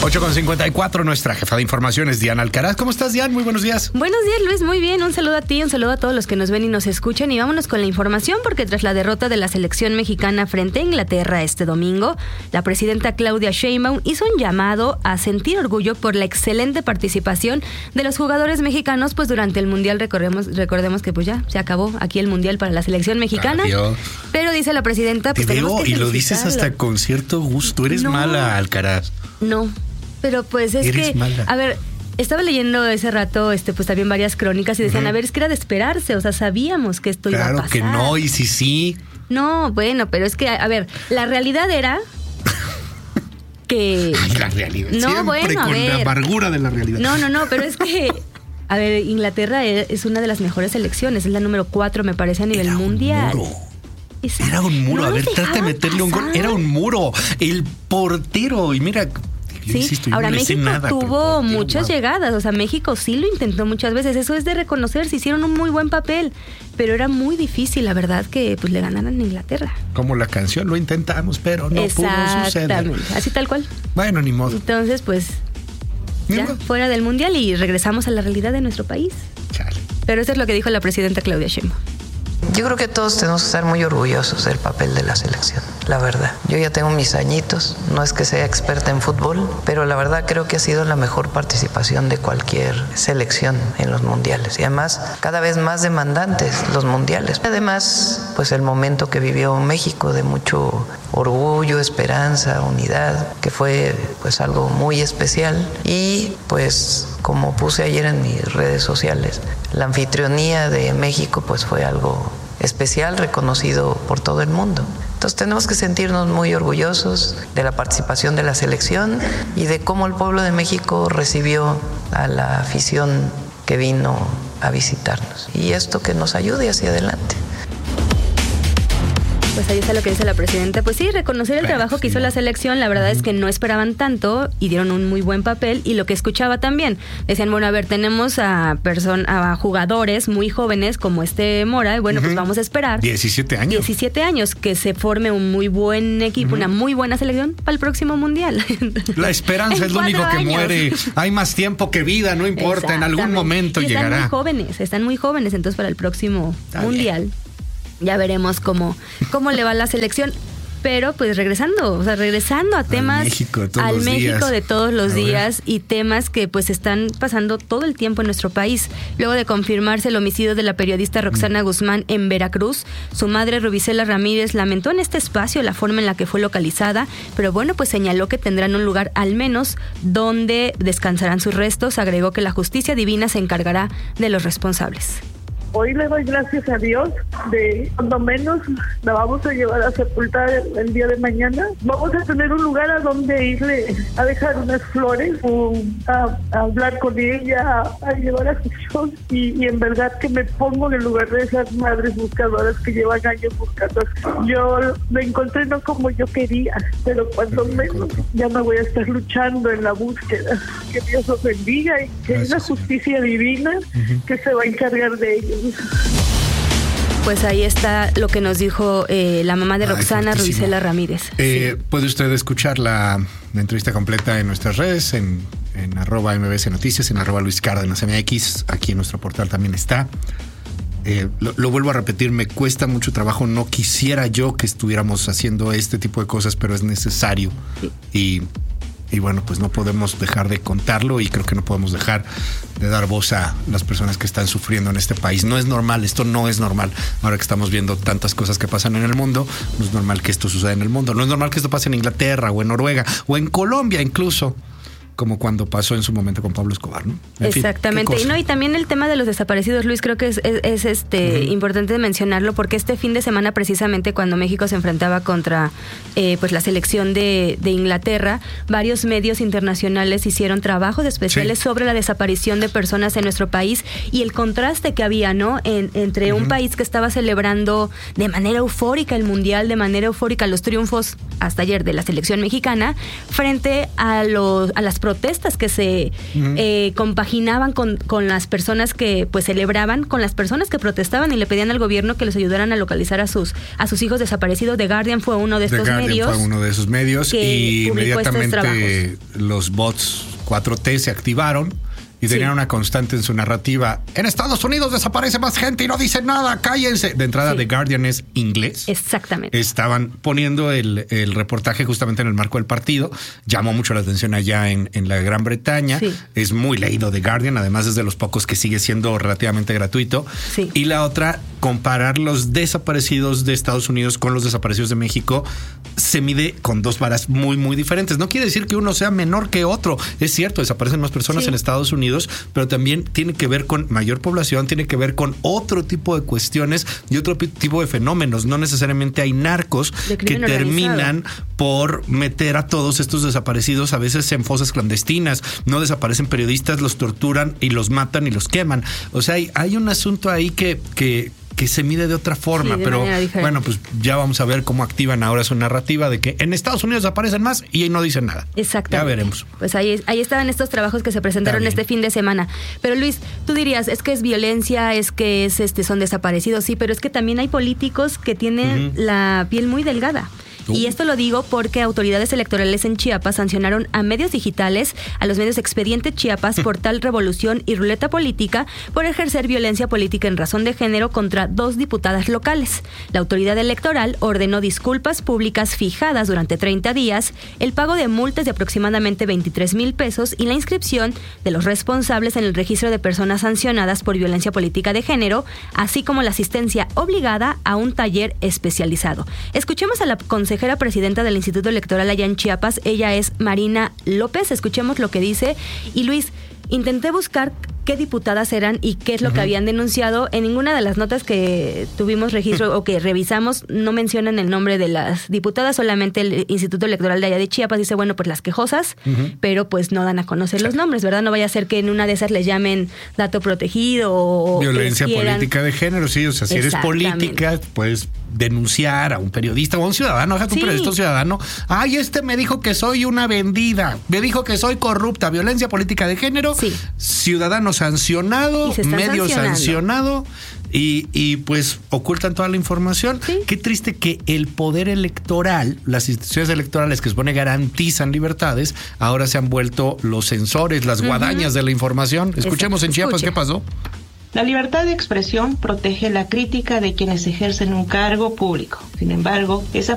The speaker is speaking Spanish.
8:54, nuestra jefa de información es Diana Alcaraz. ¿Cómo estás, Diana? Muy buenos días. Buenos días, Luis. Muy bien. Un saludo a ti, un saludo a todos los que nos ven y nos escuchan. Y vámonos con la información, porque tras la derrota de la selección mexicana frente a Inglaterra este domingo, la presidenta Claudia Sheinbaum hizo un llamado a sentir orgullo por la excelente participación de los jugadores mexicanos, pues durante el Mundial. Recordemos que pues ya se acabó aquí el Mundial para la selección mexicana. Adiós. Pero dice la presidenta, pues te tenemos veo que y lo dices hasta con cierto gusto. Eres mala, Alcaraz. No, pero pues es Eres que, mala. a ver, estaba leyendo ese rato, pues también varias crónicas y decían, a ver, es que era de esperarse, o sea, sabíamos que esto iba a pasar. Claro que no, y sí. No, bueno, pero es que, a ver, la realidad era que... Ay, la realidad, no, siempre bueno, con la amargura de la realidad. No, pero es que... A ver, Inglaterra es una de las mejores selecciones, es la número 4, me parece, a nivel mundial. Era un muro, no a ver, trata de meterle un gol. Era un muro, el portero, y mira... Sí, insisto, ahora no México tuvo muchas llegadas, o sea, México sí lo intentó muchas veces, eso es de reconocer, se hicieron un muy buen papel, pero era muy difícil, la verdad, que pues le ganaran a Inglaterra. Como la canción, lo intentamos, pero no pudo suceder. Exactamente, así tal cual. Bueno, ni modo. Entonces, pues, ya fuera del Mundial y regresamos a la realidad de nuestro país. Chale. Pero eso es lo que dijo la presidenta Claudia Sheinbaum. Yo creo que todos tenemos que estar muy orgullosos del papel de la selección, la verdad. Yo ya tengo mis añitos, no es que sea experta en fútbol, pero la verdad creo que ha sido la mejor participación de cualquier selección en los mundiales. Y además, cada vez más demandantes los mundiales. Además, pues el momento que vivió México de mucho orgullo, esperanza, unidad, que fue pues algo muy especial. Y pues como puse ayer en mis redes sociales, la anfitrionía de México pues fue algo especial, reconocido por todo el mundo. Entonces tenemos que sentirnos muy orgullosos de la participación de la selección y de cómo el pueblo de México recibió a la afición que vino a visitarnos. Y esto que nos ayude hacia adelante. Pues ahí está lo que dice la presidenta. Pues sí, reconocer el trabajo que hizo la selección. La verdad es que no esperaban tanto y dieron un muy buen papel. Y lo que escuchaba también, decían, bueno, a ver, tenemos a jugadores muy jóvenes como Mora. Y bueno, pues vamos a esperar 17 años que se forme un muy buen equipo, una muy buena selección para el próximo Mundial. La esperanza es lo único que muere. Hay más tiempo que vida, no importa, en algún momento llegará. Están muy jóvenes, entonces para el próximo Mundial ya veremos cómo le va la selección. Pero pues regresando a temas al México de todos los días y temas que pues están pasando todo el tiempo en nuestro país. Luego de confirmarse el homicidio de la periodista Roxana Guzmán en Veracruz, su madre Rubicela Ramírez lamentó en este espacio la forma en la que fue localizada, pero bueno, pues señaló que tendrán un lugar al menos donde descansarán sus restos. Agregó que la justicia divina se encargará de los responsables. Hoy le doy gracias a Dios de cuando menos la vamos a llevar a sepultar el día de mañana. Vamos a tener un lugar a donde irle a dejar unas flores, a hablar con ella, a llevar a sus hijos y en verdad que me pongo en el lugar de esas madres buscadoras que llevan años buscando. Yo lo encontré no como yo quería, pero cuando menos ya no voy a estar luchando en la búsqueda. Que Dios los bendiga y que hay una justicia divina que se va a encargar de ellos. Pues ahí está lo que nos dijo la mamá de Roxana, Rubicela Ramírez. Puede usted escuchar la entrevista completa en nuestras redes, en @MBC Noticias, en @Luis Cárdenas MX, aquí en nuestro portal también está. Lo vuelvo a repetir, me cuesta mucho trabajo, no quisiera yo que estuviéramos haciendo este tipo de cosas, pero es necesario. Sí. Y bueno, pues no podemos dejar de contarlo y creo que no podemos dejar de dar voz a las personas que están sufriendo en este país. No es normal, esto no es normal. Ahora que estamos viendo tantas cosas que pasan en el mundo, no es normal que esto suceda en el mundo. No es normal que esto pase en Inglaterra o en Noruega o en Colombia incluso. como cuando pasó en su momento con Pablo Escobar, ¿no? Exactamente. Y también el tema de los desaparecidos, Luis, creo que es importante mencionarlo, porque este fin de semana, precisamente cuando México se enfrentaba contra pues la selección de Inglaterra, varios medios internacionales hicieron trabajos especiales sobre la desaparición de personas en nuestro país y el contraste que había, ¿no? Entre un país que estaba celebrando de manera eufórica el Mundial, de manera eufórica los triunfos hasta ayer de la selección mexicana, frente a las protestas que se compaginaban con las personas que pues celebraban, con las personas que protestaban y le pedían al gobierno que les ayudaran a localizar a sus hijos desaparecidos. The Guardian fue uno de estos medios. Fue uno de esos medios y inmediatamente los bots 4T se activaron y tenían una constante en su narrativa. En Estados Unidos desaparece más gente y no dicen nada, cállense. De entrada, The Guardian es inglés. Exactamente. Estaban poniendo el reportaje justamente en el marco del partido. Llamó mucho la atención allá en la Gran Bretaña. Sí. Es muy leído The Guardian, además es de los pocos que sigue siendo relativamente gratuito. Sí. Y la otra, comparar los desaparecidos de Estados Unidos con los desaparecidos de México, se mide con dos varas muy, muy diferentes. No quiere decir que uno sea menor que otro. Es cierto, desaparecen más personas en Estados Unidos, pero también tiene que ver con mayor población, tiene que ver con otro tipo de cuestiones y otro tipo de fenómenos. No necesariamente hay narcos que terminan por meter a todos estos desaparecidos a veces en fosas clandestinas. No desaparecen periodistas, los torturan y los matan y los queman. O sea, hay un asunto ahí que se mide de otra forma, pero bueno, pues ya vamos a ver cómo activan ahora su narrativa de que en Estados Unidos aparecen más y ahí no dicen nada. Exactamente. Ya veremos. Pues ahí estaban estos trabajos que se presentaron este fin de semana. Pero Luis, tú dirías, es que es violencia, es que son desaparecidos, sí, pero es que también hay políticos que tienen la piel muy delgada. Y esto lo digo porque autoridades electorales en Chiapas sancionaron a medios digitales, a los medios Expediente Chiapas, Portal Revolución y Ruleta Política por ejercer violencia política en razón de género contra 2 diputadas locales. La autoridad electoral ordenó disculpas públicas fijadas durante 30 días, el pago de multas de aproximadamente 23,000 pesos y la inscripción de los responsables en el registro de personas sancionadas por violencia política de género, así como la asistencia obligada a un taller especializado. Escuchemos a la consejera presidenta del Instituto Electoral allá en Chiapas. Ella es Marina López. Escuchemos lo que dice. Y Luis, intenté buscar qué diputadas eran y qué es lo que habían denunciado. En ninguna de las notas que tuvimos registro o que revisamos no mencionan el nombre de las diputadas, solamente el Instituto Electoral de allá de Chiapas dice, bueno, pues las quejosas, pero pues no dan a conocer los nombres, ¿verdad? No vaya a ser que en una de esas les llamen dato protegido o violencia política de género, sí, o sea, si eres política, puedes denunciar a un periodista o a un ciudadano, un periodista o ciudadano. Ay, me dijo que soy una vendida, me dijo que soy corrupta, violencia política de género, ciudadano sancionado, medio sancionado y pues ocultan toda la información. Qué triste que el poder electoral, las instituciones electorales que supone garantizan libertades, ahora se han vuelto los censores, las guadañas de la información. Escuchemos en Chiapas qué pasó. La libertad de expresión protege la crítica de quienes ejercen un cargo público. Sin embargo, esa